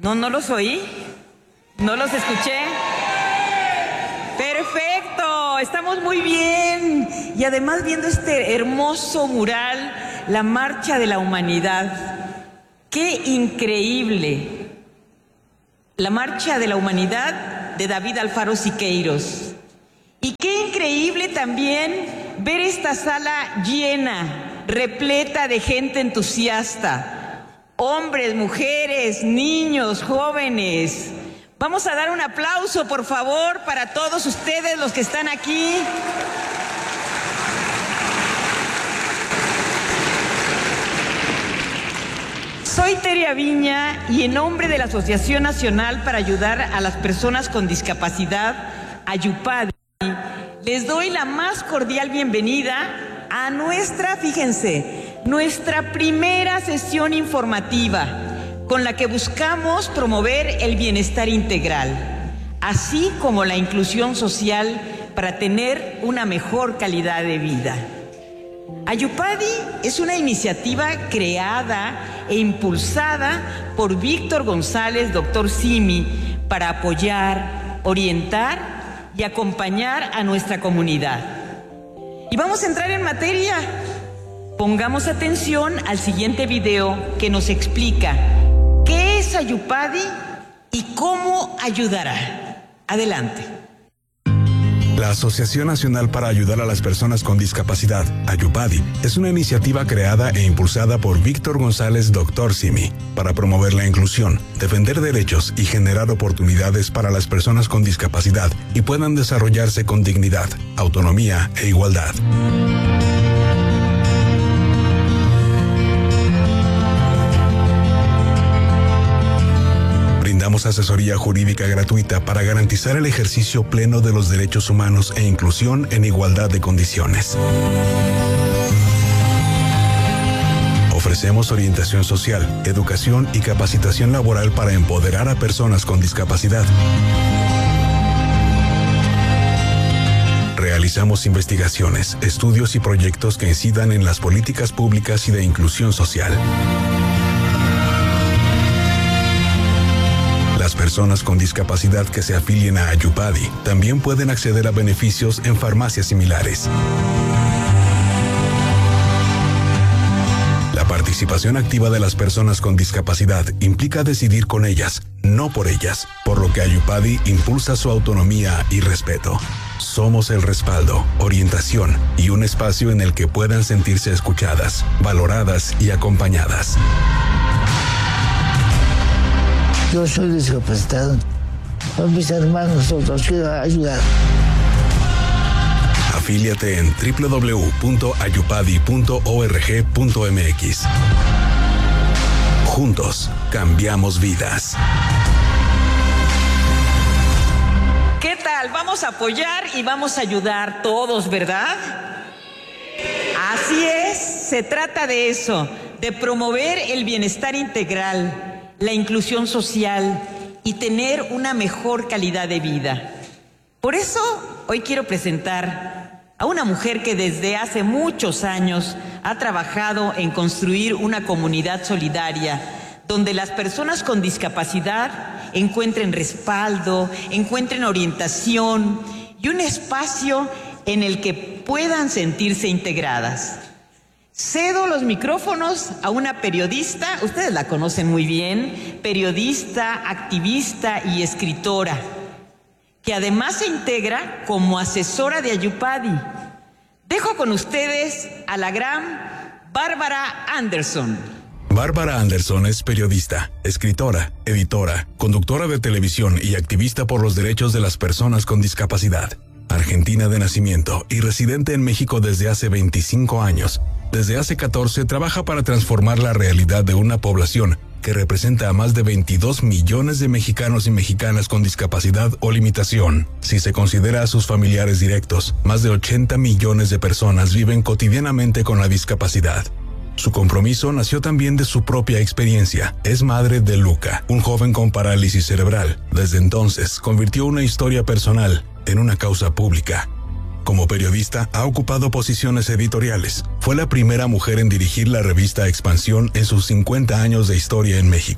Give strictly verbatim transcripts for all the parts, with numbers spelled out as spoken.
No, no los oí. No los escuché. Perfecto, estamos muy bien. Y además viendo este hermoso mural, la Marcha de la Humanidad. ¡Qué increíble! La Marcha de la Humanidad de David Alfaro Siqueiros. Y qué increíble también ver esta sala llena, repleta de gente entusiasta. Hombres, mujeres, niños, jóvenes. Vamos a dar un aplauso, por favor, para todos ustedes los que están aquí. Soy Teria Viña y en nombre de la Asociación Nacional para Ayudar a las Personas con Discapacidad, AYUPADI, les doy la más cordial bienvenida a nuestra, fíjense, nuestra primera sesión informativa con la que buscamos promover el bienestar integral, así como la inclusión social para tener una mejor calidad de vida. AYUPADI es una iniciativa creada e impulsada por Víctor González, doctor Simi, para apoyar, orientar y acompañar a nuestra comunidad. Y vamos a entrar en materia. Pongamos atención al siguiente video que nos explica qué es AYUPADI y cómo ayudará. Adelante. La Asociación Nacional para Ayudar a las Personas con Discapacidad, AYUPADI, es una iniciativa creada e impulsada por Víctor González, doctor Simi, para promover la inclusión, defender derechos y generar oportunidades para las personas con discapacidad y puedan desarrollarse con dignidad, autonomía e igualdad. Damos asesoría jurídica gratuita para garantizar el ejercicio pleno de los derechos humanos e inclusión en igualdad de condiciones. Ofrecemos orientación social, educación y capacitación laboral para empoderar a personas con discapacidad. Realizamos investigaciones, estudios y proyectos que incidan en las políticas públicas y de inclusión social. Las personas con discapacidad que se afilien a AYUPADI también pueden acceder a beneficios en farmacias similares. La participación activa de las personas con discapacidad implica decidir con ellas, no por ellas, por lo que AYUPADI impulsa su autonomía y respeto. Somos el respaldo, orientación y un espacio en el que puedan sentirse escuchadas, valoradas y acompañadas. Yo soy discapacitado. Son mis hermanos, los quiero ayudar. Afíliate en doble u doble u doble u punto ayupadi punto org punto m x. Juntos, cambiamos vidas. ¿Qué tal? Vamos a apoyar y vamos a ayudar todos, ¿verdad? Así es, se trata de eso, de promover el bienestar integral, la inclusión social y tener una mejor calidad de vida. Por eso, hoy quiero presentar a una mujer que desde hace muchos años ha trabajado en construir una comunidad solidaria donde las personas con discapacidad encuentren respaldo, encuentren orientación y un espacio en el que puedan sentirse integradas. Cedo los micrófonos a una periodista, ustedes la conocen muy bien, periodista, activista y escritora, que además se integra como asesora de AYUPADI. Dejo con ustedes a la gran Bárbara Anderson. Bárbara Anderson es periodista, escritora, editora, conductora de televisión y activista por los derechos de las personas con discapacidad. Argentina de nacimiento y residente en México desde hace veinticinco años. Desde hace catorce trabaja para transformar la realidad de una población que representa a más de veintidós millones de mexicanos y mexicanas con discapacidad o limitación. Si se considera a sus familiares directos, más de ochenta millones de personas viven cotidianamente con la discapacidad. Su compromiso nació también de su propia experiencia. Es madre de Luca, un joven con parálisis cerebral. Desde entonces, convirtió una historia personal en una causa pública. Como periodista, ha ocupado posiciones editoriales. Fue la primera mujer en dirigir la revista Expansión en sus cincuenta años de historia en México.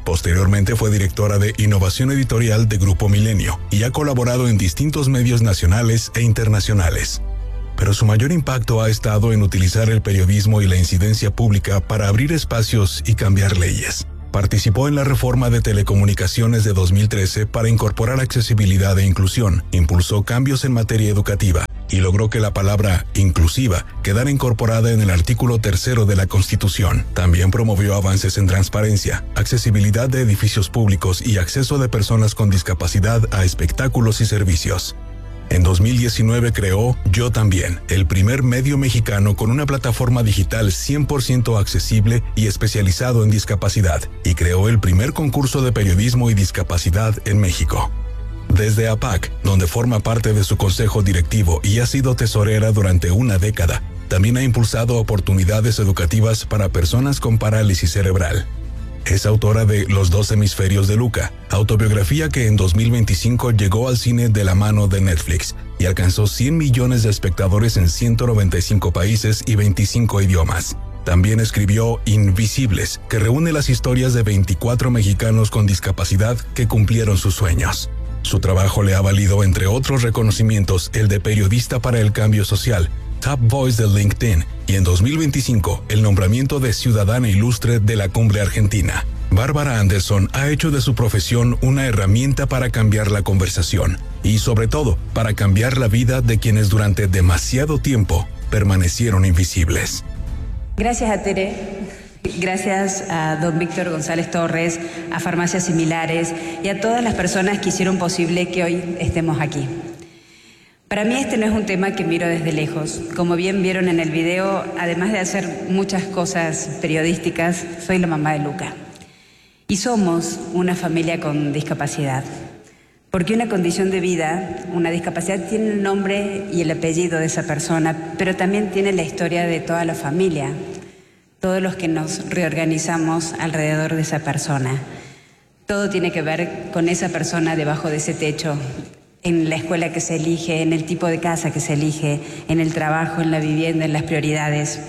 Posteriormente fue directora de Innovación Editorial de Grupo Milenio y ha colaborado en distintos medios nacionales e internacionales. Pero su mayor impacto ha estado en utilizar el periodismo y la incidencia pública para abrir espacios y cambiar leyes. Participó en la reforma de telecomunicaciones de dos mil trece para incorporar accesibilidad e inclusión, impulsó cambios en materia educativa y logró que la palabra inclusiva quedara incorporada en el artículo tercero de la Constitución. También promovió avances en transparencia, accesibilidad de edificios públicos y acceso de personas con discapacidad a espectáculos y servicios. En dos mil diecinueve creó Yo También, el primer medio mexicano con una plataforma digital cien por ciento accesible y especializado en discapacidad, y creó el primer concurso de periodismo y discapacidad en México. Desde A P A C, donde forma parte de su consejo directivo y ha sido tesorera durante una década, también ha impulsado oportunidades educativas para personas con parálisis cerebral. Es autora de Los dos hemisferios de Luca, autobiografía que en dos mil veinticinco llegó al cine de la mano de Netflix y alcanzó cien millones de espectadores en ciento noventa y cinco países y veinticinco idiomas. También escribió Invisibles, que reúne las historias de veinticuatro mexicanos con discapacidad que cumplieron sus sueños. Su trabajo le ha valido, entre otros reconocimientos, el de Periodista para el Cambio Social, Top Voice de LinkedIn y en dos mil veinticinco el nombramiento de Ciudadana Ilustre de la Cumbre Argentina. Bárbara Anderson ha hecho de su profesión una herramienta para cambiar la conversación y, sobre todo, para cambiar la vida de quienes durante demasiado tiempo permanecieron invisibles. Gracias a Tere, gracias a don Víctor González Torres, a Farmacias Similares y a todas las personas que hicieron posible que hoy estemos aquí. Para mí este no es un tema que miro desde lejos. Como bien vieron en el video, además de hacer muchas cosas periodísticas, soy la mamá de Luca. Y somos una familia con discapacidad. Porque una condición de vida, una discapacidad, tiene el nombre y el apellido de esa persona, pero también tiene la historia de toda la familia, todos los que nos reorganizamos alrededor de esa persona. Todo tiene que ver con esa persona debajo de ese techo, en la escuela que se elige, en el tipo de casa que se elige, en el trabajo, en la vivienda, en las prioridades.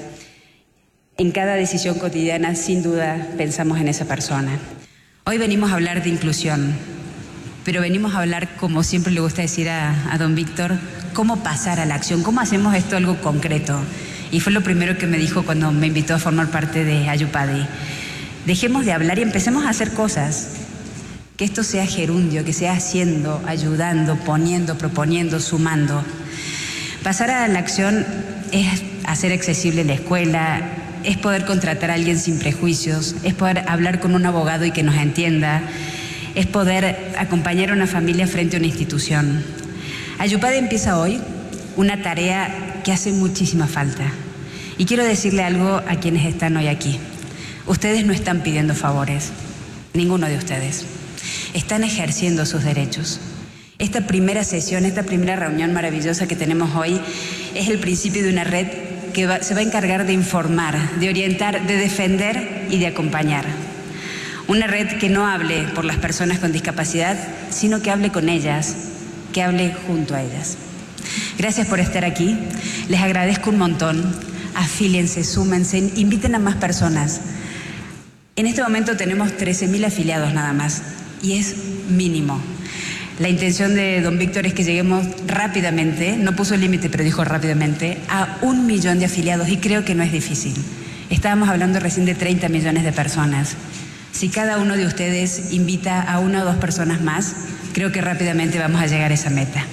En cada decisión cotidiana, sin duda, pensamos en esa persona. Hoy venimos a hablar de inclusión, pero venimos a hablar, como siempre le gusta decir a, a don Víctor, cómo pasar a la acción, cómo hacemos esto algo concreto. Y fue lo primero que me dijo cuando me invitó a formar parte de Ayupadi. Dejemos de hablar y empecemos a hacer cosas. Que esto sea gerundio, que sea haciendo, ayudando, poniendo, proponiendo, sumando. Pasar a la acción es hacer accesible la escuela, es poder contratar a alguien sin prejuicios, es poder hablar con un abogado y que nos entienda, es poder acompañar a una familia frente a una institución. Ayupadi empieza hoy una tarea que hace muchísima falta. Y quiero decirle algo a quienes están hoy aquí. Ustedes no están pidiendo favores, ninguno de ustedes. Están ejerciendo sus derechos. Esta primera sesión, esta primera reunión maravillosa que tenemos hoy es el principio de una red que va, se va a encargar de informar, de orientar, de defender y de acompañar. Una red que no hable por las personas con discapacidad, sino que hable con ellas, que hable junto a ellas. Gracias por estar aquí. Les agradezco un montón. Afíliense, súmense, inviten a más personas. En este momento tenemos trece mil afiliados nada más. Y es mínimo. La intención de don Víctor es que lleguemos rápidamente, no puso el límite, pero dijo rápidamente, a un millón de afiliados, y creo que no es difícil. Estábamos hablando recién de treinta millones de personas. Si cada uno de ustedes invita a una o dos personas más, creo que rápidamente vamos a llegar a esa meta.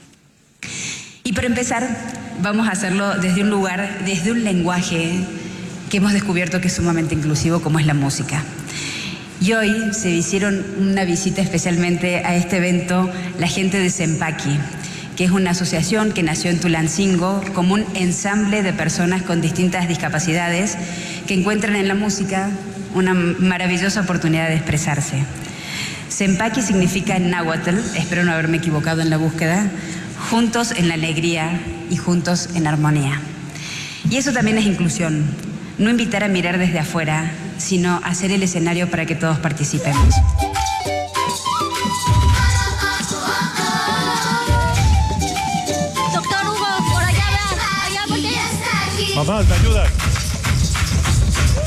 Y para empezar, vamos a hacerlo desde un lugar, desde un lenguaje que hemos descubierto que es sumamente inclusivo, como es la música. Y hoy se hicieron una visita especialmente a este evento la gente de Sempaki, que es una asociación que nació en Tulancingo como un ensamble de personas con distintas discapacidades que encuentran en la música una maravillosa oportunidad de expresarse. Sempaki significa en náhuatl, espero no haberme equivocado en la búsqueda, juntos en la alegría y juntos en armonía. Y eso también es inclusión, no invitar a mirar desde afuera, sino hacer el escenario para que todos participemos. Doctor Hugo, por allá, allá, porque... Mamá, ¿me ayudas?